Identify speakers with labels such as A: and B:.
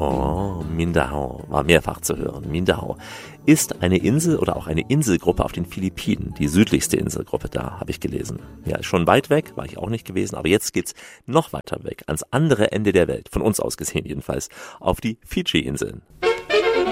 A: Oh, Mindanao war mehrfach zu hören. Mindanao ist eine Insel oder auch eine Inselgruppe auf den Philippinen. Die südlichste Inselgruppe da, habe ich gelesen. Ja, ist schon weit weg, war ich auch nicht gewesen. Aber jetzt geht's noch weiter weg, ans andere Ende der Welt. Von uns aus gesehen jedenfalls, auf die Fidschi-Inseln.